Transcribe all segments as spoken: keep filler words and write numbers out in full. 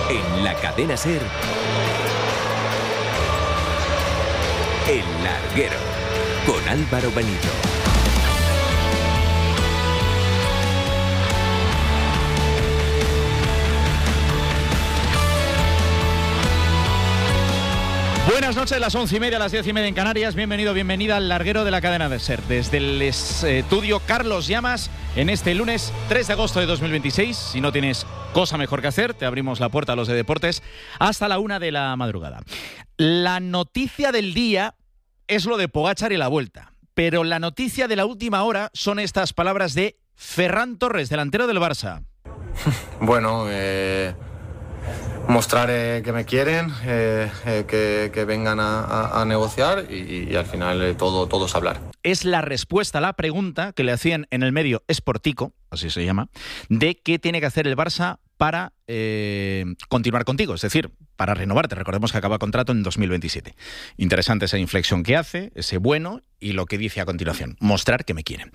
En la cadena SER, El Larguero, con Álvaro Benito. Buenas noches, las once y media, las diez y media en Canarias. Bienvenido, bienvenida al Larguero de la cadena de SER. Desde el estudio Carlos Llamas, en este lunes tres de agosto de dos mil veintiséis. Si no tienes cosa mejor que hacer, te abrimos la puerta a los de deportes hasta la una de la madrugada. La noticia del día es lo de Pogačar y la Vuelta. Pero la noticia de la última hora son estas palabras de Ferran Torres, delantero del Barça. Bueno, eh... mostrar eh, que me quieren, eh, eh, que, que vengan a, a, a negociar y, y al final eh, todo, todo es hablar. Es la respuesta a la pregunta que le hacían en el medio Sportico, así se llama, de qué tiene que hacer el Barça para eh, continuar contigo, es decir, para renovarte. Recordemos que acaba contrato en dos mil veintisiete. Interesante esa inflexión que hace, ese bueno, y lo que dice a continuación, mostrar que me quieren.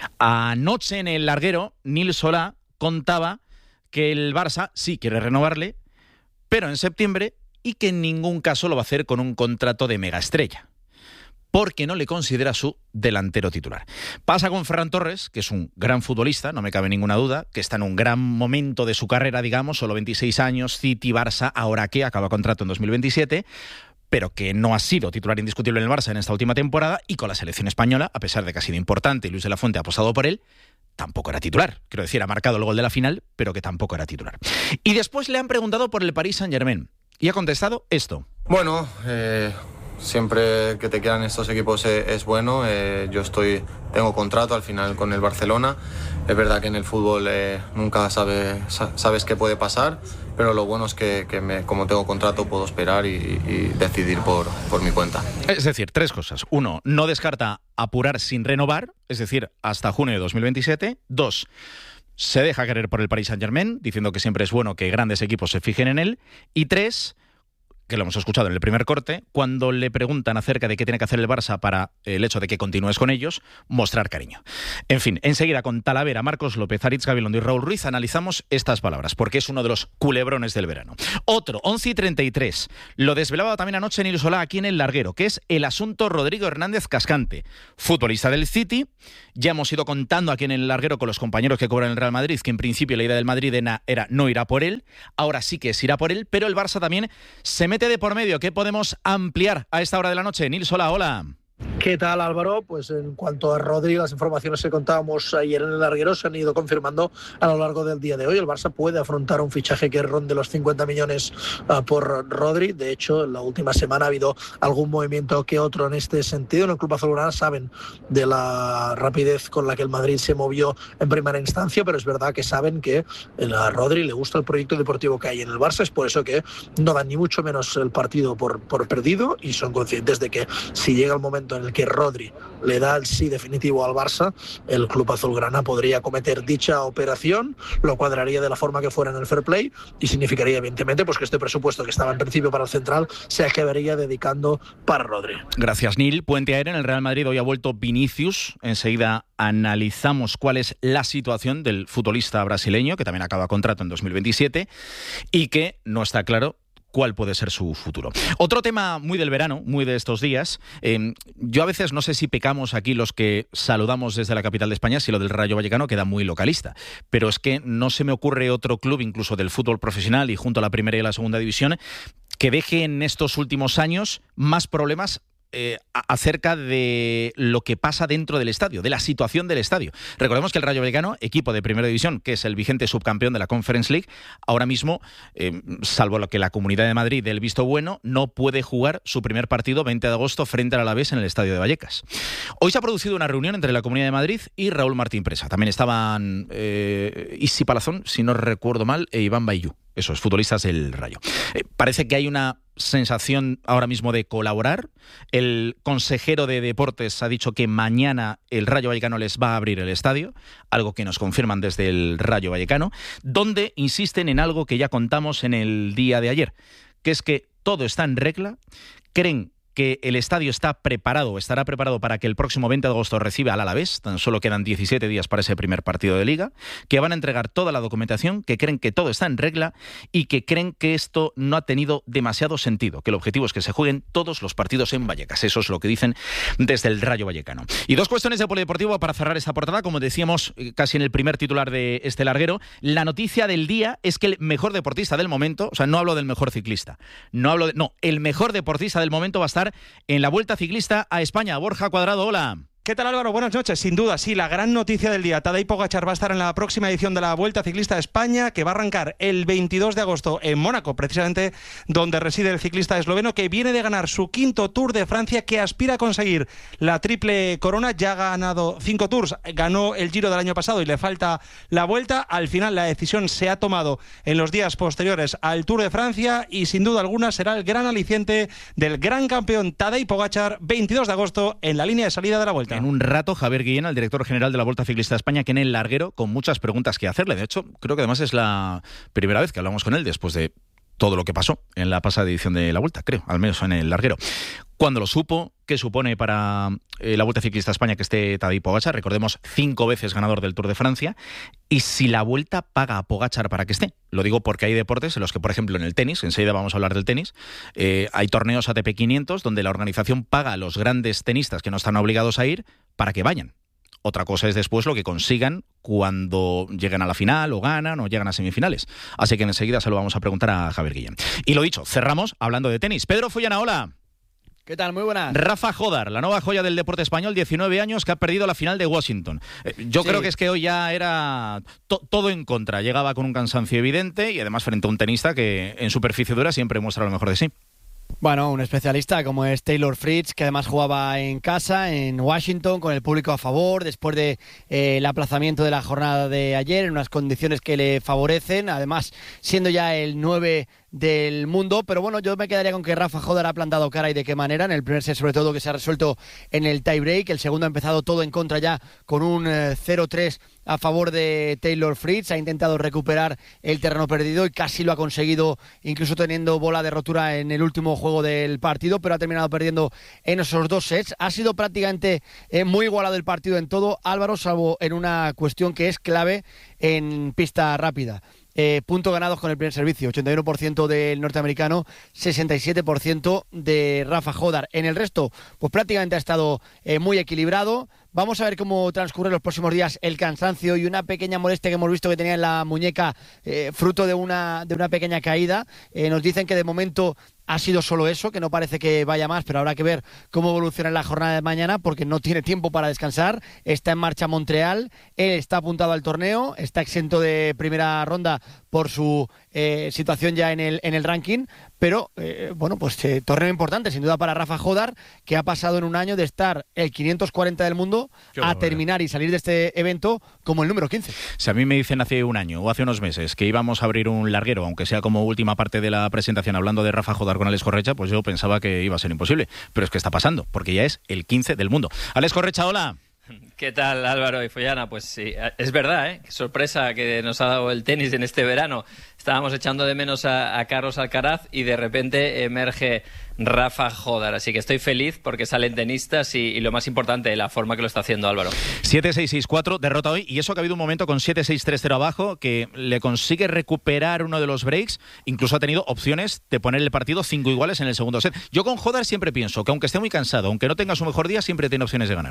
Anoche en el Larguero, Nil Solà contaba que el Barça sí quiere renovarle, pero en septiembre, y que en ningún caso lo va a hacer con un contrato de megaestrella, porque no le considera su delantero titular. Pasa con Ferran Torres, que es un gran futbolista, no me cabe ninguna duda, que está en un gran momento de su carrera, digamos, solo veintiséis años, City, Barça, ahora que acaba contrato en dos mil veintisiete, pero que no ha sido titular indiscutible en el Barça en esta última temporada, y con la selección española, a pesar de que ha sido importante y Luis de la Fuente ha apostado por él, tampoco era titular. Quiero decir, ha marcado el gol de la final, pero que tampoco era titular. Y después le han preguntado por el Paris Saint-Germain y ha contestado esto. Bueno, eh, siempre que te quedan estos equipos es, es bueno. Eh, yo estoy, tengo contrato al final con el Barcelona. Es verdad que en el fútbol eh, nunca sabe, sabes qué puede pasar, pero lo bueno es que, que me, como tengo contrato puedo esperar y, y decidir por, por mi cuenta. Es decir, tres cosas. Uno, no descarta apurar sin renovar, es decir, hasta junio de dos mil veintisiete. Dos, se deja querer por el Paris Saint-Germain, diciendo que siempre es bueno que grandes equipos se fijen en él. Y tres, que lo hemos escuchado en el primer corte, cuando le preguntan acerca de qué tiene que hacer el Barça para el hecho de que continúes con ellos, mostrar cariño. En fin, enseguida con Talavera, Marcos López, Aritz Gabilondo y Raúl Ruiz analizamos estas palabras, porque es uno de los culebrones del verano. Otro, once y treinta y tres, lo desvelaba también anoche Nil Solà aquí en El Larguero, que es el asunto Rodrigo Hernández Cascante, futbolista del City. Ya hemos ido contando aquí en El Larguero con los compañeros que cobran el Real Madrid, que en principio la idea del Madrid era no ir a por él, ahora sí que es ir a por él, pero el Barça también se mete de por medio. ¿Qué podemos ampliar a esta hora de la noche? Nil Solà, hola. ¿Qué tal, Álvaro? Pues en cuanto a Rodri, las informaciones que contábamos ayer en el Larguero se han ido confirmando a lo largo del día de hoy. El Barça puede afrontar un fichaje que ronde los cincuenta millones uh, por Rodri. De hecho, en la última semana ha habido algún movimiento que otro en este sentido. En el Club Azulgrana saben de la rapidez con la que el Madrid se movió en primera instancia, pero es verdad que saben que a Rodri le gusta el proyecto deportivo que hay en el Barça. Es por eso que no dan ni mucho menos el partido por, por perdido, y son conscientes de que si llega el momento en el que Rodri le da el sí definitivo al Barça, el Club Azulgrana podría cometer dicha operación, lo cuadraría de la forma que fuera en el fair play y significaría evidentemente pues que este presupuesto que estaba en principio para el central se acabaría dedicando para Rodri. Gracias, Nil. Puente aéreo en el Real Madrid. Hoy ha vuelto Vinicius. Enseguida analizamos cuál es la situación del futbolista brasileño, que también acaba contrato en dos mil veintisiete y que no está claro cuál puede ser su futuro. Otro tema muy del verano, muy de estos días. Eh, yo a veces no sé si pecamos aquí los que saludamos desde la capital de España, si lo del Rayo Vallecano queda muy localista. Pero es que no se me ocurre otro club, incluso del fútbol profesional y junto a la primera y la segunda división, que deje en estos últimos años más problemas Eh, acerca de lo que pasa dentro del estadio, de la situación del estadio. Recordemos que el Rayo Vallecano, equipo de primera división, que es el vigente subcampeón de la Conference League, ahora mismo, eh, salvo lo que la Comunidad de Madrid dé el visto bueno, no puede jugar su primer partido veinte de agosto frente al Alavés en el estadio de Vallecas. Hoy se ha producido una reunión entre la Comunidad de Madrid y Raúl Martín Presa. También estaban eh, Isi Palazón, si no recuerdo mal, e Iván Baillú, esos futbolistas del Rayo. Eh, parece que hay una sensación ahora mismo de colaborar. El consejero de Deportes ha dicho que mañana el Rayo Vallecano les va a abrir el estadio, algo que nos confirman desde el Rayo Vallecano, donde insisten en algo que ya contamos en el día de ayer, que es que todo está en regla, creen que el estadio está preparado, estará preparado para que el próximo veinte de agosto reciba al Alavés, tan solo quedan diecisiete días para ese primer partido de Liga, que van a entregar toda la documentación, que creen que todo está en regla y que creen que esto no ha tenido demasiado sentido, que el objetivo es que se jueguen todos los partidos en Vallecas. Eso es lo que dicen desde el Rayo Vallecano. Y dos cuestiones de polideportivo para cerrar esta portada, como decíamos casi en el primer titular de este larguero. La noticia del día es que el mejor deportista del momento, o sea, no hablo del mejor ciclista, no hablo de, no, el mejor deportista del momento va a estar en la Vuelta Ciclista a España. Borja Cuadrado, hola. ¿Qué tal, Álvaro? Buenas noches. Sin duda, sí, la gran noticia del día. Tadej Pogačar va a estar en la próxima edición de la Vuelta Ciclista a España, que va a arrancar el veintidós de agosto en Mónaco, precisamente donde reside el ciclista esloveno, que viene de ganar su quinto Tour de Francia, que aspira a conseguir la triple corona. Ya ha ganado cinco Tours, ganó el Giro del año pasado y le falta la Vuelta. Al final la decisión se ha tomado en los días posteriores al Tour de Francia y sin duda alguna será el gran aliciente del gran campeón Tadej Pogačar, veintidós de agosto en la línea de salida de la Vuelta. En un rato, Javier Guillén, el director general de la Vuelta Ciclista de España, que en el larguero, con muchas preguntas que hacerle. De hecho, creo que además es la primera vez que hablamos con él después de todo lo que pasó en la pasada edición de la Vuelta, creo, al menos en el larguero. Cuando lo supo, ¿qué supone para eh, la Vuelta Ciclista a España que esté Tadej Pogačar? Recordemos, cinco veces ganador del Tour de Francia. Y si la Vuelta paga a Pogačar para que esté. Lo digo porque hay deportes en los que, por ejemplo, en el tenis, enseguida vamos a hablar del tenis, eh, hay torneos A T P quinientos donde la organización paga a los grandes tenistas que no están obligados a ir para que vayan. Otra cosa es después lo que consigan cuando lleguen a la final o ganan o llegan a semifinales. Así que enseguida se lo vamos a preguntar a Javier Guillén. Y lo dicho, cerramos hablando de tenis. Pedro Follana, hola. ¿Qué tal? Muy buenas. Rafa Jodar, la nueva joya del deporte español, diecinueve años, que ha perdido la final de Washington. Yo sí. creo que es que hoy ya era to- todo en contra. Llegaba con un cansancio evidente y además frente a un tenista que en superficie dura siempre muestra lo mejor de sí. Bueno, un especialista como es Taylor Fritz, que además jugaba en casa, en Washington, con el público a favor, después de eh, el aplazamiento de la jornada de ayer, en unas condiciones que le favorecen, además siendo ya el nueve del mundo, pero bueno, yo me quedaría con que Rafa Jodar ha plantado cara y de qué manera, en el primer set sobre todo que se ha resuelto en el tie break, el segundo ha empezado todo en contra ya con un eh, cero tres a favor de Taylor Fritz, ha intentado recuperar el terreno perdido y casi lo ha conseguido, incluso teniendo bola de rotura en el último juego del partido, pero ha terminado perdiendo en esos dos sets. Ha sido prácticamente eh, muy igualado el partido en todo, Álvaro, salvo en una cuestión que es clave en pista rápida. Eh, puntos ganados con el primer servicio, ochenta y uno por ciento del norteamericano, sesenta y siete por ciento de Rafa Jodar. En el resto, pues prácticamente ha estado eh, muy equilibrado. Vamos a ver cómo transcurren los próximos días el cansancio y una pequeña molestia que hemos visto que tenía en la muñeca, eh, fruto de una, de una pequeña caída. Eh, nos dicen que de momento ha sido solo eso, que no parece que vaya más, pero habrá que ver cómo evoluciona la jornada de mañana porque no tiene tiempo para descansar. Está en marcha Montreal, él está apuntado al torneo, está exento de primera ronda por su eh, situación ya en el, en el ranking, pero eh, bueno, pues eh, torneo importante sin duda para Rafa Jodar, que ha pasado en un año de estar el quinientos cuarenta del mundo Qué a terminar y salir de este evento como el número quince. Si a mí me dicen hace un año o hace unos meses que íbamos a abrir un larguero, aunque sea como última parte de la presentación hablando de Rafa Jodar con Alex Correcha, pues yo pensaba que iba a ser imposible, pero es que está pasando, porque ya es el quince del mundo. Alex Correcha, hola. ¿Qué tal, Álvaro y Follana? Pues sí, es verdad, ¿eh? Qué sorpresa que nos ha dado el tenis en este verano. Estábamos echando de menos a, a Carlos Alcaraz y de repente emerge Rafa Jodar. Así que estoy feliz porque salen tenistas y, y lo más importante, la forma que lo está haciendo Álvaro. siete seis seis cuatro, derrota hoy, y eso que ha habido un momento con siete seis tres cero abajo, que le consigue recuperar uno de los breaks, incluso ha tenido opciones de poner el partido cinco iguales en el segundo set. Yo con Jodar siempre pienso que aunque esté muy cansado, aunque no tenga su mejor día, siempre tiene opciones de ganar.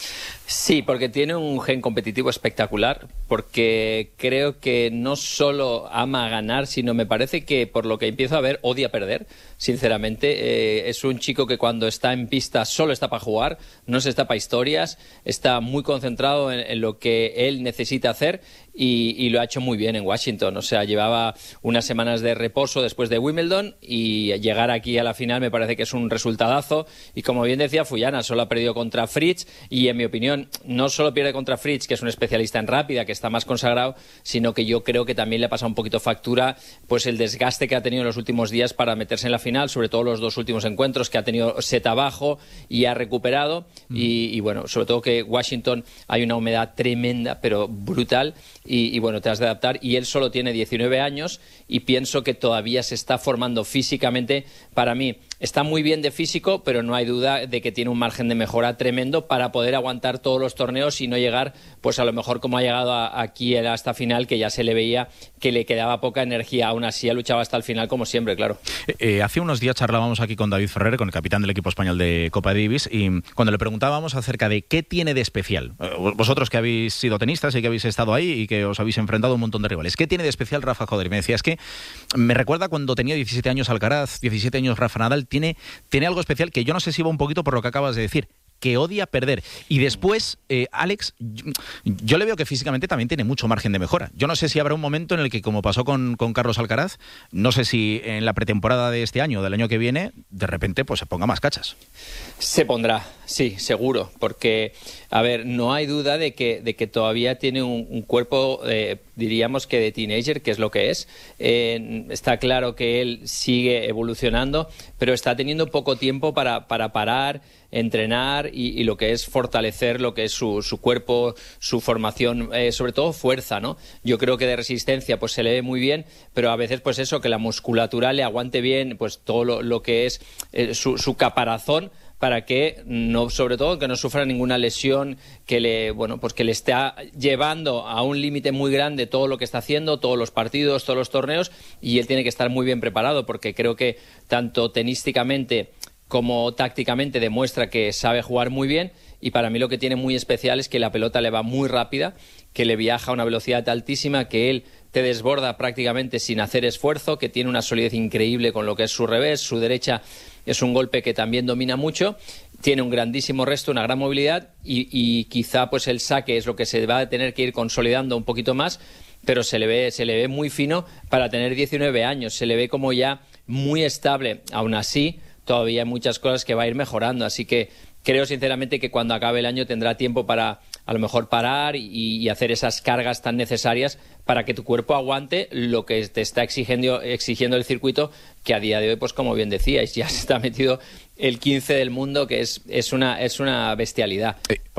Sí, porque tiene un gen competitivo espectacular, porque creo que no solo ama ganar, sino me parece que por lo que empiezo a ver odia perder, sinceramente. Eh, es un chico que cuando está en pista solo está para jugar, no se está para historias, está muy concentrado en, en lo que él necesita hacer y, y lo ha hecho muy bien en Washington. O sea, llevaba unas semanas de reposo después de Wimbledon y llegar aquí a la final me parece que es un resultadazo. Y como bien decía Follana, solo ha perdido contra Fritz y en mi opinión no solo pierde contra Fritz, que es un especialista en rápida, que está más consagrado, sino que yo creo que también le pasa un poquito factura pues el desgaste que ha tenido en los últimos días para meterse en la final, sobre todo los dos últimos encuentros que ha tenido set abajo y ha recuperado mm. y, y bueno, sobre todo que Washington hay una humedad tremenda pero brutal y, y bueno, te has de adaptar y él solo tiene diecinueve años y pienso que todavía se está formando físicamente. Para mí está muy bien de físico, pero no hay duda de que tiene un margen de mejora tremendo para poder aguantar todos los torneos y no llegar, pues a lo mejor como ha llegado a, aquí a esta final, que ya se le veía que le quedaba poca energía. Aún así ha luchado hasta el final, como siempre, claro. Eh, hace unos días charlábamos aquí con David Ferrer, con el capitán del equipo español de Copa Davis, y cuando le preguntábamos acerca de qué tiene de especial, eh, vosotros que habéis sido tenistas y que habéis estado ahí y que os habéis enfrentado a un montón de rivales, ¿qué tiene de especial Rafa Joder? Y me decía, es que me recuerda cuando tenía diecisiete años Alcaraz, diecisiete años Rafa Nadal, tiene, tiene algo especial que yo no sé si va un poquito por lo que acabas de decir, que odia perder. Y después, eh, Alex, yo, yo le veo que físicamente también tiene mucho margen de mejora. Yo no sé si habrá un momento en el que, como pasó con, con Carlos Alcaraz, no sé si en la pretemporada de este año o del año que viene, de repente pues se ponga más cachas. Se pondrá, sí, seguro, porque, a ver, no hay duda de que, de que todavía tiene un, un cuerpo, eh, diríamos que de teenager, que es lo que es. Eh, está claro que él sigue evolucionando, pero está teniendo poco tiempo para, para parar, entrenar y, y lo que es fortalecer lo que es su, su cuerpo, su formación, eh, sobre todo fuerza, ¿no? Yo creo que de resistencia pues se le ve muy bien, pero a veces pues eso, que la musculatura le aguante bien, pues todo lo, lo que es eh, su, su caparazón, para que no, sobre todo, que no sufra ninguna lesión que le, bueno, pues que le está llevando a un límite muy grande todo lo que está haciendo, todos los partidos, todos los torneos, y él tiene que estar muy bien preparado, porque creo que tanto tenísticamente como tácticamente demuestra que sabe jugar muy bien, y para mí lo que tiene muy especial es que la pelota le va muy rápida, que le viaja a una velocidad altísima, que él te desborda prácticamente sin hacer esfuerzo, que tiene una solidez increíble con lo que es su revés, su derecha es un golpe que también domina mucho, tiene un grandísimo resto, una gran movilidad, y, y quizá pues el saque es lo que se va a tener que ir consolidando un poquito más, pero se le ve, se le ve muy fino para tener diecinueve años, se le ve como ya muy estable. Aún así, todavía hay muchas cosas que va a ir mejorando, así que creo sinceramente que cuando acabe el año tendrá tiempo para a lo mejor parar y, y hacer esas cargas tan necesarias para que tu cuerpo aguante lo que te está exigiendo, exigiendo el circuito, que a día de hoy, pues como bien decíais, ya se está metido el quince del mundo, que es, es, una, es una bestialidad,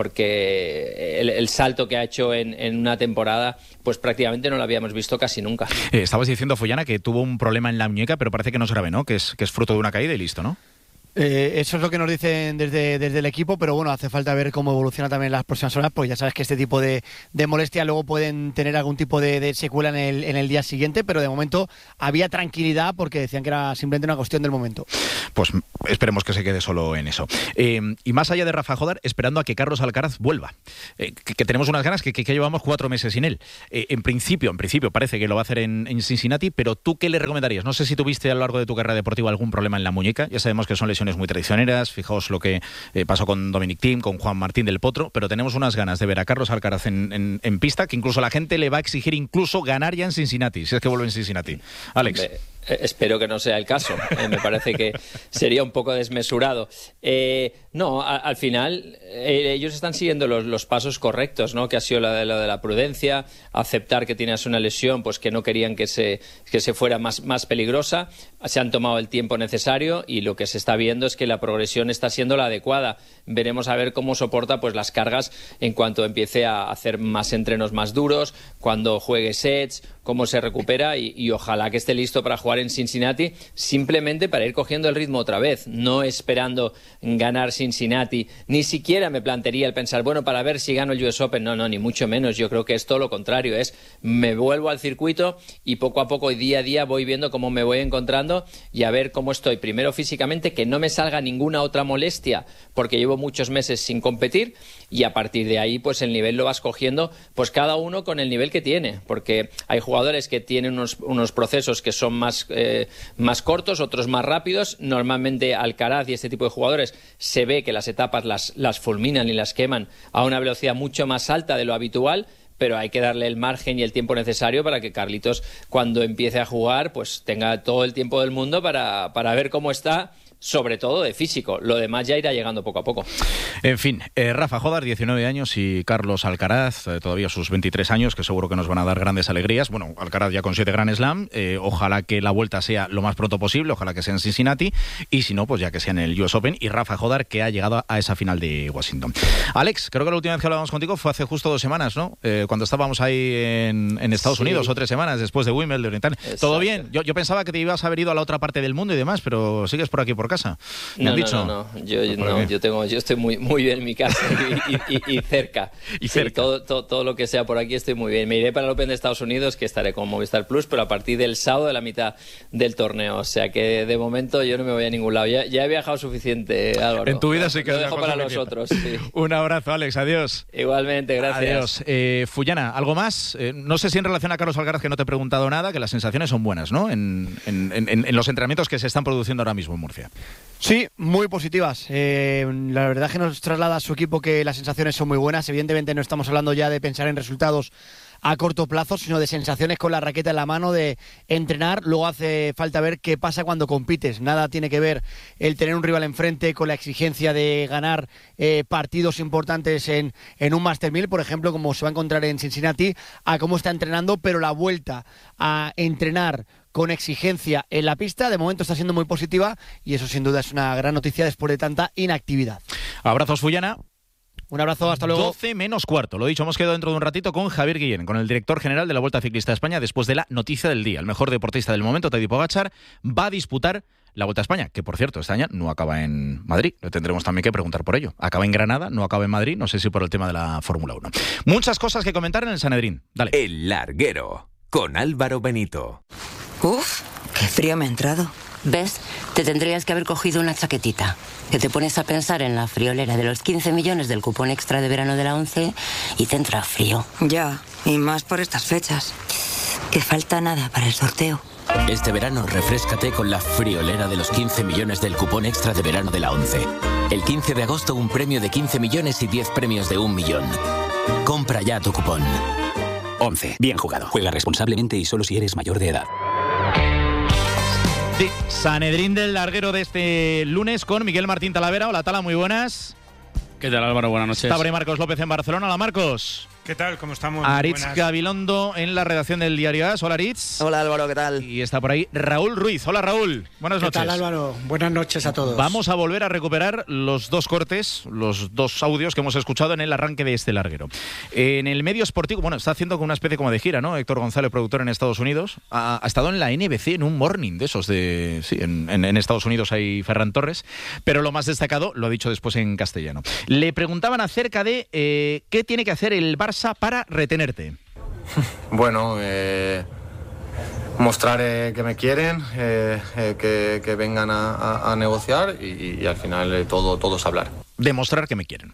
porque el, el salto que ha hecho en, en una temporada, pues prácticamente no lo habíamos visto casi nunca. Eh, estabas diciendo, Follana, que tuvo un problema en la muñeca, pero parece que no es grave, ¿no? Que es, que es fruto de una caída y listo, ¿no? Eh, eso es lo que nos dicen desde, desde el equipo, pero bueno, hace falta ver cómo evoluciona también las próximas horas, pues ya sabes que este tipo de, de molestias luego pueden tener algún tipo de, de secuela en el, en el día siguiente, pero de momento había tranquilidad porque decían que era simplemente una cuestión del momento. Pues esperemos que se quede solo en eso. Eh, y más allá de Rafa Joder, esperando a que Carlos Alcaraz vuelva, eh, que, que tenemos unas ganas que, que, que llevamos cuatro meses sin él. Eh, en principio, en principio parece que lo va a hacer en, en Cincinnati, pero ¿tú qué le recomendarías? No sé si tuviste a lo largo de tu carrera deportiva algún problema en la muñeca, ya sabemos que son lesiones muy traicioneras. Fijaos lo que eh, pasó con Dominic Thiem, con Juan Martín del Potro, pero tenemos unas ganas de ver a Carlos Alcaraz en, en, en pista, que incluso la gente le va a exigir incluso ganar ya en Cincinnati, si es que vuelve en Cincinnati. Alex. Eh, espero que no sea el caso. Eh, me parece que sería un poco desmesurado. Eh, no, a, al final eh, ellos están siguiendo los, los pasos correctos, ¿no? Que ha sido lo de, lo de la prudencia, aceptar que tienes una lesión, pues que no querían que se, que se fuera más, más peligrosa. Se han tomado el tiempo necesario y lo que se está viendo es que la progresión está siendo la adecuada. Veremos a ver cómo soporta pues las cargas en cuanto empiece a hacer más entrenos más duros, cuando juegue sets, cómo se recupera y, y ojalá que esté listo para jugar en Cincinnati, simplemente para ir cogiendo el ritmo otra vez, no esperando ganar Cincinnati. Ni siquiera me plantearía el pensar, bueno, para ver si gano el U S Open. No, no, ni mucho menos. Yo creo que es todo lo contrario, es me vuelvo al circuito y poco a poco y día a día voy viendo cómo me voy encontrando y a ver cómo estoy. Primero físicamente, que no me salga ninguna otra molestia, porque llevo muchos meses sin competir, y a partir de ahí pues el nivel lo vas cogiendo, pues cada uno con el nivel que tiene, porque hay jugadores que tienen unos, unos procesos que son más, eh, más cortos, otros más rápidos. Normalmente Alcaraz y este tipo de jugadores se ve que las etapas las, las fulminan y las queman a una velocidad mucho más alta de lo habitual, pero hay que darle el margen y el tiempo necesario para que Carlitos, cuando empiece a jugar, pues tenga todo el tiempo del mundo para, para ver cómo está, sobre todo de físico. Lo demás ya irá llegando poco a poco. En fin, eh, Rafa Joder, diecinueve años, y Carlos Alcaraz, eh, todavía sus veintitrés años, que seguro que nos van a dar grandes alegrías. Bueno, Alcaraz ya con siete Grand Slam, eh, ojalá que la vuelta sea lo más pronto posible, ojalá que sea en Cincinnati, y si no, pues ya que sea en el U S Open, y Rafa Joder, que ha llegado a esa final de Washington. Alex, creo que la última vez que hablábamos contigo fue hace justo dos semanas, ¿no? Eh, cuando estábamos ahí en, en Estados sí. Unidos, o tres semanas después de Wimbledon y tal. ¿Todo bien? Yo, yo pensaba que te ibas a haber ido a la otra parte del mundo y demás, pero sigues por aquí por casa. casa. ¿Me no, han no, dicho? no, no, yo, no yo, tengo, yo estoy muy, muy bien en mi casa y, y, y, y cerca. y sí, cerca. Todo, todo, todo lo que sea por aquí estoy muy bien. Me iré para el Open de Estados Unidos, que estaré con Movistar Plus, pero a partir del sábado de la mitad del torneo. O sea que de momento yo no me voy a ningún lado. Ya, ya he viajado suficiente, Álvaro. En tu vida sí que lo has dejo viajado para los otros. Sí. Un abrazo, Alex. Adiós. Igualmente, gracias. Adiós. Eh, Fullana, ¿algo más? Eh, no sé si en relación a Carlos Alcaraz, que no te he preguntado nada, que las sensaciones son buenas, ¿no? En, en, en, en los entrenamientos que se están produciendo ahora mismo en Murcia. Sí, muy positivas. Eh, la verdad que nos traslada a su equipo que las sensaciones son muy buenas. Evidentemente no estamos hablando ya de pensar en resultados a corto plazo, sino de sensaciones con la raqueta en la mano, de entrenar. Luego hace falta ver qué pasa cuando compites. Nada tiene que ver el tener un rival enfrente con la exigencia de ganar eh, partidos importantes en, en un Master mil, por ejemplo, como se va a encontrar en Cincinnati, a cómo está entrenando, pero la vuelta a entrenar con exigencia en la pista, de momento está siendo muy positiva y eso sin duda es una gran noticia después de tanta inactividad. Abrazos, Fullana. Un abrazo, hasta luego. doce menos cuarto, lo dicho, hemos quedado dentro de un ratito con Javier Guillén, con el director general de la Vuelta Ciclista a España, después de la noticia del día. El mejor deportista del momento, Tadej Pogačar, va a disputar la Vuelta a España, que por cierto, este año no acaba en Madrid. Le tendremos también que preguntar por ello. Acaba en Granada, no acaba en Madrid, no sé si por el tema de la Fórmula uno. Muchas cosas que comentar en el Sanedrín. Dale. El Larguero, con Álvaro Benito. Uf, qué frío me ha entrado. ¿Ves? Te tendrías que haber cogido una chaquetita. Que te pones a pensar en la friolera de los quince millones del cupón extra de verano de la ONCE y te entra frío. Ya, y más por estas fechas. Que falta nada para el sorteo. Este verano refréscate con la friolera de los quince millones del cupón extra de verano de la ONCE. El quince de agosto un premio de quince millones y diez premios de un millón. Compra ya tu cupón. ONCE. Bien jugado. Juega responsablemente y solo si eres mayor de edad. Sí, Sanedrín del Larguero de este lunes con Miguel Martín Talavera. Hola, Tala, muy buenas. ¿Qué tal, Álvaro? Buenas noches. Está por ahí Marcos López en Barcelona. Hola, Marcos. ¿Qué tal? ¿Cómo estamos? Aritz Buenas. Gabilondo en la redacción del Diario As. Hola, Aritz. Hola, Álvaro, ¿qué tal? Y está por ahí Raúl Ruiz. Hola, Raúl. Buenas noches. ¿Qué tal, Álvaro? Buenas noches a todos. Vamos a volver a recuperar los dos cortes, los dos audios que hemos escuchado en el arranque de este larguero. En el medio esportivo, bueno, está haciendo una especie como de gira, ¿no? Héctor González, productor en Estados Unidos, ha, ha estado en la N B C en un morning de esos de... Sí, en, en, en Estados Unidos hay Ferran Torres, pero lo más destacado lo ha dicho después en castellano. Le preguntaban acerca de eh, qué tiene que hacer el Barça para retener. Bueno, eh, mostrar eh, que me quieren, eh, eh, que, que vengan a, a, a negociar y, y al final eh, todo, todo es hablar. Demostrar que me quieren.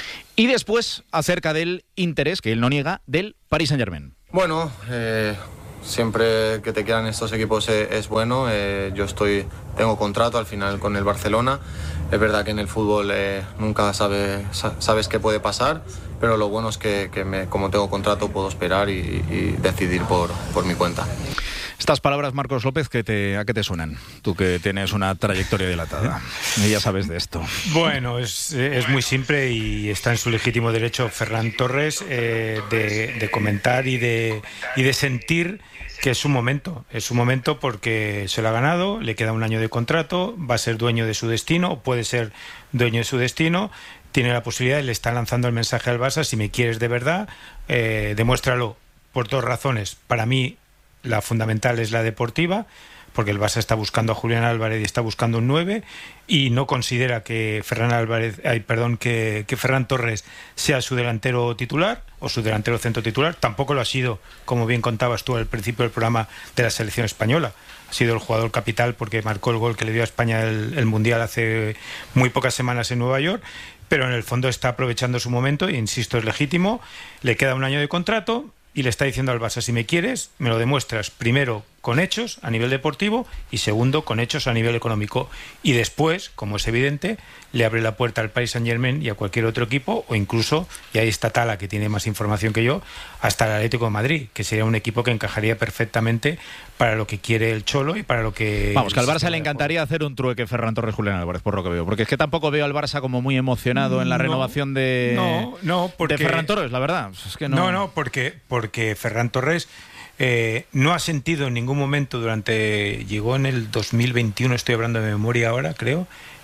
Y después, acerca del interés, que él no niega, del Paris Saint-Germain. Bueno, eh, siempre que te quieran estos equipos eh, es bueno. Eh, yo estoy, tengo contrato al final con el Barcelona. Es verdad que en el fútbol eh, nunca sabe, sa- sabes qué puede pasar, pero lo bueno es que, que me, como tengo contrato puedo esperar y, y decidir por, por mi cuenta. Estas palabras, Marcos López, ¿qué te, ¿a qué te suenan? Tú que tienes una trayectoria dilatada y ya sabes de esto. Bueno, es, es muy simple y está en su legítimo derecho Ferran Torres eh, de, de comentar y de, y de sentir que es su momento. Es su momento porque se lo ha ganado, le queda un año de contrato, va a ser dueño de su destino, o puede ser dueño de su destino. Tiene la posibilidad, le está lanzando el mensaje al Barça: si me quieres de verdad, eh, demuéstralo, por dos razones. Para mí, la fundamental es la deportiva, porque el Barça está buscando a Julián Álvarez y está buscando un nueve, y no considera que Ferran Álvarez, ay, perdón, que, que Ferran Torres sea su delantero titular o su delantero centro titular. Tampoco lo ha sido, como bien contabas tú al principio del programa, de la selección española. Ha sido el jugador capital porque marcó el gol que le dio a España el, el Mundial hace muy pocas semanas en Nueva York, pero en el fondo está aprovechando su momento e insisto, es legítimo. Le queda un año de contrato y le está diciendo al Barça: si me quieres, me lo demuestras primero con hechos a nivel deportivo y segundo con hechos a nivel económico, y después, como es evidente, le abre la puerta al Paris Saint-Germain y a cualquier otro equipo, o incluso, y ahí está Tala, que tiene más información que yo, hasta el Atlético de Madrid, que sería un equipo que encajaría perfectamente para lo que quiere el Cholo y para lo que... Vamos, que al Barça le encantaría hacer un trueque Ferran Torres Julián Álvarez, por lo que veo, porque es que tampoco veo al Barça como muy emocionado en la no, renovación de, no, no, porque, de Ferran Torres, la verdad. Es que no, no, no, porque, porque Ferran Torres eh, no ha sentido en ningún momento durante... Llegó en el dos mil veintiuno, estoy hablando de memoria ahora, creo,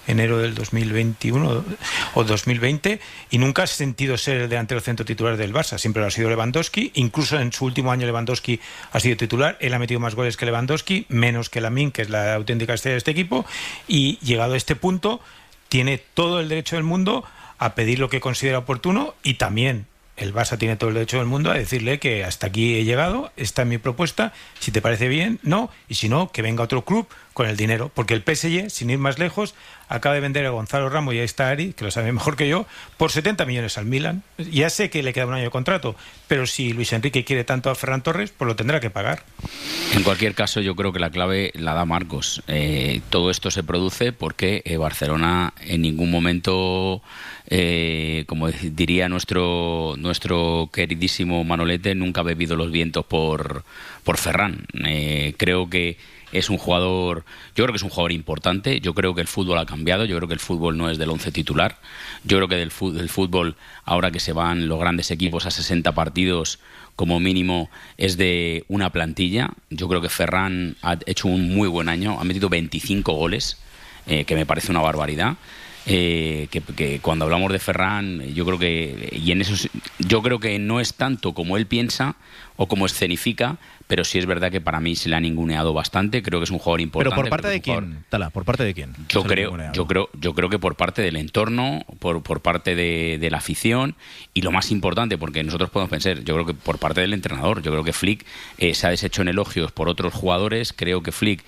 enero del dos mil veintiuno o dos mil veinte, y nunca ha sentido ser el delantero centro titular del Barça. Siempre lo ha sido Lewandowski. Incluso en su último año Lewandowski ha sido titular. Él ha metido más goles que Lewandowski, menos que Lamine, que es la auténtica estrella de este equipo, y llegado a este punto tiene todo el derecho del mundo a pedir lo que considera oportuno, y también el Barça tiene todo el derecho del mundo a decirle que hasta aquí he llegado, esta es mi propuesta, si te parece bien, no, y si no, que venga otro club con el dinero, porque el P S G, sin ir más lejos, acaba de vender a Gonzalo Ramos, y ahí está Ari, que lo sabe mejor que yo, por setenta millones al Milan. Ya sé que le queda un año de contrato, pero si Luis Enrique quiere tanto a Ferran Torres, pues lo tendrá que pagar. En cualquier caso, yo creo que la clave la da Marcos. Eh, todo esto se produce porque eh, Barcelona en ningún momento, eh, como diría nuestro nuestro queridísimo Manolete, nunca ha bebido los vientos por, por Ferran. Eh, creo que es un jugador, yo creo que es un jugador importante. Yo creo que el fútbol ha cambiado. Yo creo que el fútbol no es del once titular. Yo creo que del fútbol, del fútbol, ahora que se van los grandes equipos a sesenta partidos, como mínimo, es de una plantilla. Yo creo que Ferran ha hecho un muy buen año. Ha metido veinticinco goles, eh, que me parece una barbaridad. Eh, que, que cuando hablamos de Ferran, yo creo que y en eso yo creo que no es tanto como él piensa o como escenifica, pero sí es verdad que para mí se le ha ninguneado bastante. Creo que es un jugador importante. ¿Pero por parte de jugador... quién, Tala? ¿Por parte de quién? Yo creo, yo creo, yo creo que por parte del entorno, por, por parte de, de la afición, y lo más importante, porque nosotros podemos pensar, yo creo que por parte del entrenador. Yo creo que Flick eh, se ha deshecho en elogios por otros jugadores. Creo que Flick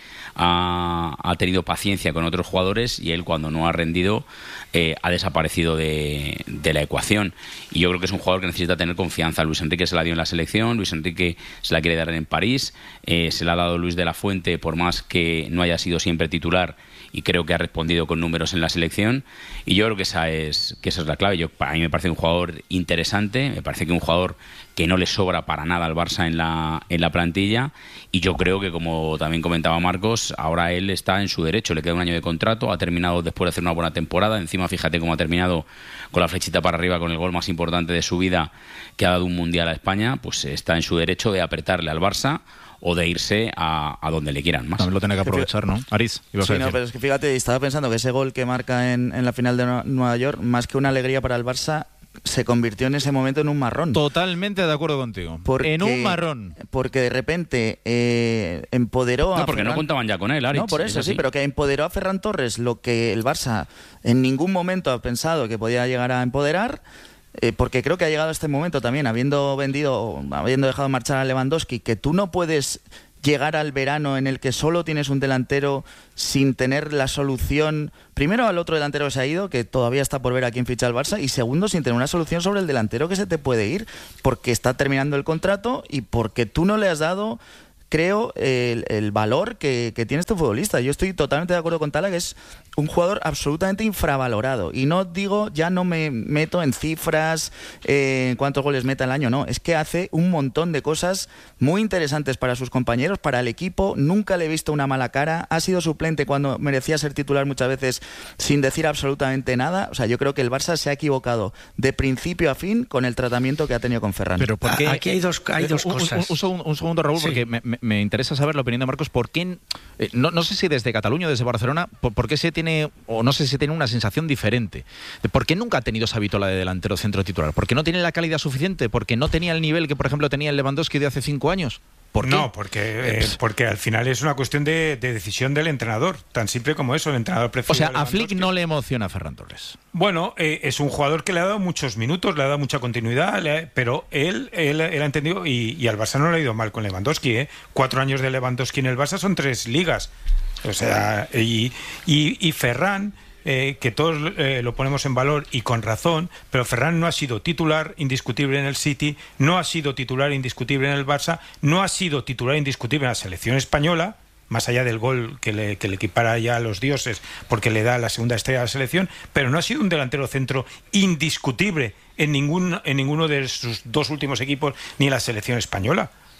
ha, ha tenido paciencia con otros jugadores, y él, cuando no ha rendido, eh, ha desaparecido de, de la ecuación. Y yo creo que es un jugador que necesita tener confianza. Luis Enrique se la dio en la selección, Luis Enrique se la quiere dar en París, eh, se la ha dado Luis de la Fuente, por más que no haya sido siempre titular, y creo que ha respondido con números en la selección, y yo creo que esa es que esa es la clave. Yo, para mí me parece un jugador interesante, me parece que un jugador que no le sobra para nada al Barça en la, en la plantilla, y yo creo que, como también comentaba Marcos, ahora él está en su derecho. Le queda un año de contrato, ha terminado después de hacer una buena temporada, encima fíjate cómo ha terminado, con la flechita para arriba, con el gol más importante de su vida, que ha dado un mundial a España. Pues está en su derecho de apretarle al Barça o de irse a, a donde le quieran más. También lo tiene que aprovechar, ¿no? Aris, ibas sí, a decir. No, pero es que fíjate, estaba pensando que ese gol que marca en, en la final de Nueva York, más que una alegría para el Barça, se convirtió en ese momento en un marrón. Totalmente de acuerdo contigo. Porque, en un marrón. Porque de repente eh, empoderó a No, porque Ferran... no contaban ya con él, Aritz. No, por eso sí, pero que empoderó a Ferran Torres, lo que el Barça en ningún momento ha pensado que podía llegar a empoderar. Eh, porque creo que ha llegado a este momento también, habiendo vendido, habiendo dejado marchar a Lewandowski, que tú no puedes llegar al verano en el que solo tienes un delantero sin tener la solución, primero al otro delantero que se ha ido, que todavía está por ver a quién ficha el Barça, y segundo, sin tener una solución sobre el delantero que se te puede ir, porque está terminando el contrato y porque tú no le has dado, creo, el, el valor que, que tiene este futbolista. Yo estoy totalmente de acuerdo con Tala, que es un jugador absolutamente infravalorado. Y no digo, ya no me meto en cifras, eh, en cuántos goles meta al año, no. Es que hace un montón de cosas muy interesantes para sus compañeros, para el equipo. Nunca le he visto una mala cara. Ha sido suplente cuando merecía ser titular muchas veces sin decir absolutamente nada. O sea, yo creo que el Barça se ha equivocado de principio a fin con el tratamiento que ha tenido con Ferran. Pero ¿por qué? Aquí hay dos, hay dos un, cosas. Un, un, segundo, un segundo, Raúl, sí. porque me, me, me interesa saber la opinión de Marcos. ¿Por qué, eh, no, no sé si desde Cataluña o desde Barcelona, por, por qué se tiene, o no sé si tiene una sensación diferente, de por qué nunca ha tenido esa vitola de delantero centro titular? ¿Porque no tiene la calidad suficiente? ¿Porque no tenía el nivel que, por ejemplo, tenía el Lewandowski de hace cinco años? ¿Por qué? No, porque, eh, porque al final es una cuestión de, de decisión del entrenador, tan simple como eso. El entrenador prefiere. O sea, a Flick no le emociona a Ferran Torres. Bueno, eh, es un jugador que le ha dado muchos minutos, le ha dado mucha continuidad, le ha, pero él, él, él ha entendido, y, y al Barça no le ha ido mal con Lewandowski. ¿eh? Cuatro años de Lewandowski en el Barça son tres ligas. O sea, y, y, y Ferran. Eh, que todos eh, lo ponemos en valor y con razón, pero Ferran no ha sido titular indiscutible en el City, no ha sido titular indiscutible en el Barça, no ha sido titular indiscutible en la selección española, más allá del gol que le, que le equipara ya a los dioses porque le da la segunda estrella a la selección, pero no ha sido un delantero centro indiscutible en, ningún, en ninguno de sus dos últimos equipos ni en la selección española.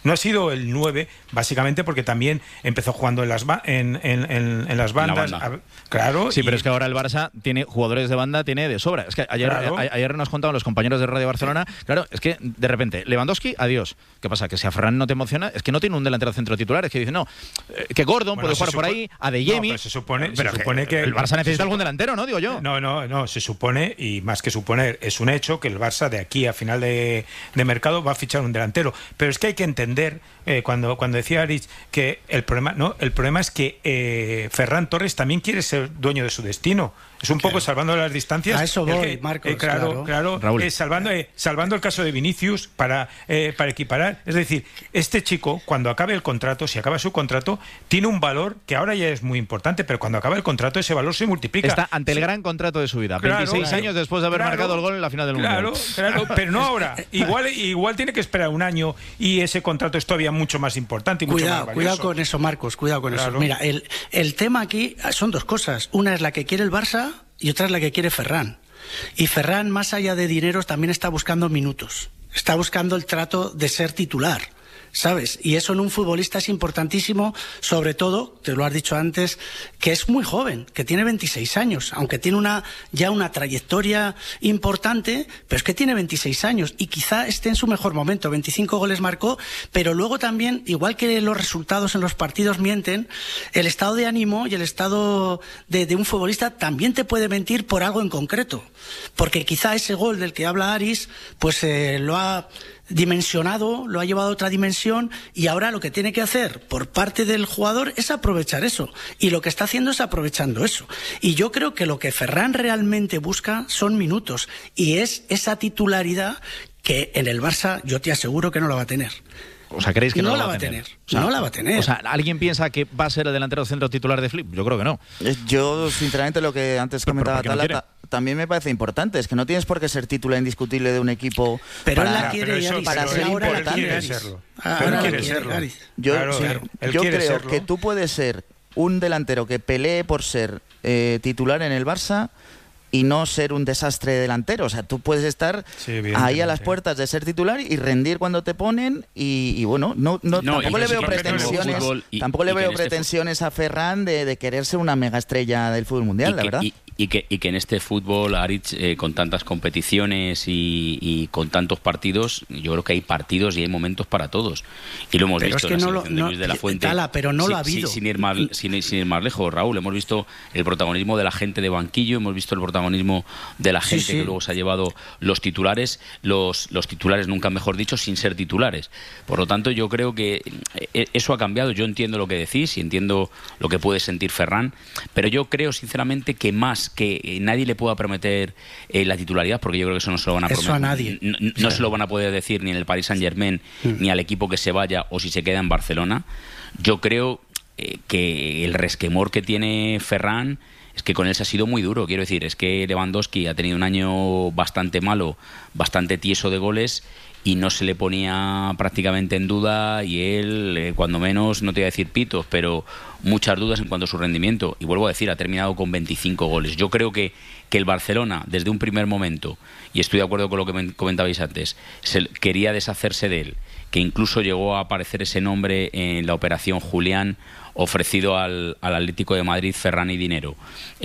No ha sido el nueve, básicamente porque también empezó jugando en las, ba en, en, en, en las bandas. En banda. Claro. Sí, y... pero es que ahora el Barça tiene jugadores de banda, tiene de sobra. Es que ayer, claro. a, ayer nos contaban los compañeros de Radio Barcelona, claro, es que de repente, Lewandowski, adiós. ¿Qué pasa? Que si a Ferran no te emociona, es que no tiene un delantero centro titular, es que dice, no, eh, que Gordon bueno, puede jugar por ahí, a De Jemi. No, se supone, pero se supone que, que el Barça necesita algún delantero, ¿no? Digo yo. No, no, no, se supone, y más que suponer, es un hecho que el Barça de aquí a final de, de mercado va a fichar un delantero. Pero es que hay que entender, eh, cuando, cuando decía Aritz, que el problema, no, el problema es que eh, Ferran Torres también quiere ser dueño de su destino. Es un poco salvando las distancias. A eso voy, que, Marcos. Eh, claro, claro. claro eh, salvando, eh, salvando el caso de Vinicius para, eh, para equiparar. Es decir, este chico, cuando acabe el contrato, si acaba su contrato, tiene un valor que ahora ya es muy importante, pero cuando acaba el contrato, ese valor se multiplica. Está ante el gran contrato de su vida. Claro, veintiséis claro, años después de haber claro, marcado el gol en la final del claro, Mundial. Claro, pero no ahora. Igual, igual tiene que esperar un año y ese contrato es todavía mucho más importante y mucho Cuidado, más valioso. cuidado con eso, Marcos, cuidado con Claro. eso. Mira, el, el tema aquí son dos cosas. Una es la que quiere el Barça y otra es la que quiere Ferran. Y Ferran, más allá de dineros, también está buscando minutos. Está buscando el trato de ser titular, ¿sabes? Y eso en un futbolista es importantísimo, sobre todo, te lo has dicho antes, que es muy joven, que tiene veintiséis años, aunque tiene una ya una trayectoria importante, pero es que tiene veintiséis años y quizá esté en su mejor momento. veinticinco goles marcó, pero luego también, igual que los resultados en los partidos mienten, el estado de ánimo y el estado de, de un futbolista también te puede mentir por algo en concreto, porque quizá ese gol del que habla Aris, pues eh, lo ha dimensionado, lo ha llevado a otra dimensión y ahora lo que tiene que hacer por parte del jugador es aprovechar eso, y lo que está haciendo es aprovechando eso. Y yo creo que lo que Ferran realmente busca son minutos, y es esa titularidad que en el Barça yo te aseguro que no la va a tener. O sea, ¿creéis que no, no la va a tener? tener? O sea, no la va a tener. O sea, ¿alguien piensa que va a ser el delantero centro titular de Flick? Yo creo que no. Yo, sinceramente, lo que antes comentaba ¿por qué no Tala, ta- también me parece importante. Es que no tienes por qué ser titular indiscutible de un equipo pero para, él la quiere, para, Aris, para pero ser ahora la importante. quiere, serlo. Ah, Pero ahora quiere la quiere, serlo. Aris. Yo, Claro, sí, claro. Él yo quiere creo serlo. que tú puedes ser un delantero que pelee por ser eh, titular en el Barça y no ser un desastre delantero. O sea, tú puedes estar Sí, ahí a las puertas de ser titular y rendir cuando te ponen y, y bueno, no, no, No, tampoco y le que veo sí que en el pretensiones, fútbol y- tampoco le y que veo en este pretensiones a Ferran de, de querer ser una mega estrella del fútbol mundial, y la que, verdad. Y, y que, y que en este fútbol, Aritz, eh, con tantas competiciones y, y con tantos partidos, yo creo que hay partidos y hay momentos para todos. Y lo hemos Pero visto es que en la no lo- selección de no- Luis de la Fuente. Tala, pero no Sí, lo ha sí, habido. sin, ir más, sin, sin ir más lejos, Raúl. Hemos visto el protagonismo de la gente de banquillo, hemos visto el protagonismo de la gente sí. que luego se ha llevado los titulares, los, los titulares nunca mejor dicho, sin ser titulares. Por lo tanto, yo creo que eh, eso ha cambiado. Yo entiendo lo que decís y entiendo lo que puede sentir Ferran, pero yo creo sinceramente que más que eh, nadie le pueda prometer eh, la titularidad, porque yo creo que eso no se lo van a Eso prometer. a nadie. No, no- no se lo van a poder decir ni en el Paris Saint-Germain ni al equipo que se vaya o si se queda en Barcelona. Yo creo eh, que el resquemor que tiene Ferran es que con él se ha sido muy duro. Quiero decir, es que Lewandowski ha tenido un año bastante malo, bastante tieso de goles y no se le ponía prácticamente en duda y él, eh, cuando menos, no te voy a decir pitos, pero muchas dudas en cuanto a su rendimiento. Y vuelvo a decir, ha terminado con veinticinco goles. Yo creo que, que el Barcelona, desde un primer momento, y estoy de acuerdo con lo que me comentabais antes, se, quería deshacerse de él, que incluso llegó a aparecer ese nombre en la operación Julián, ofrecido al, al Atlético de Madrid, Ferran y dinero,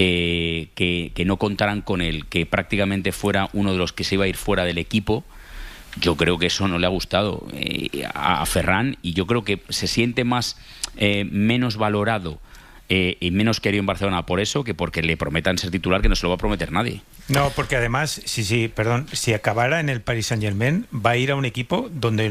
eh, que, que no contaran con él, que prácticamente fuera uno de los que se iba a ir fuera del equipo. Yo creo que eso no le ha gustado eh, a, a Ferran, y yo creo que se siente más eh, menos valorado eh, y menos querido en Barcelona por eso que porque le prometan ser titular, que no se lo va a prometer nadie. No, porque además, sí, sí, perdón, si acabara en el Paris Saint-Germain, va a ir a un equipo donde